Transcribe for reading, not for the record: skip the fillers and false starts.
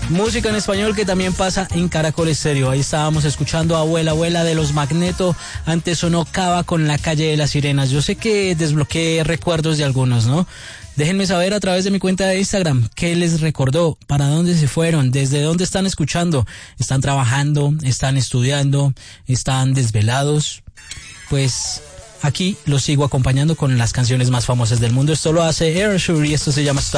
Música en español que también pasa en Caracol Estéreo. Ahí estábamos escuchando Abuela, Abuela de los Magneto. Antes sonó Cava con La Calle de las Sirenas. Yo sé que desbloqueé recuerdos de algunos, ¿no? Déjenme saber a través de mi cuenta de Instagram qué les recordó, para dónde se fueron, desde dónde están escuchando. ¿Están trabajando? ¿Están estudiando? ¿Están desvelados? Pues aquí los sigo acompañando con las canciones más famosas del mundo. Esto lo hace Erasure y esto se llama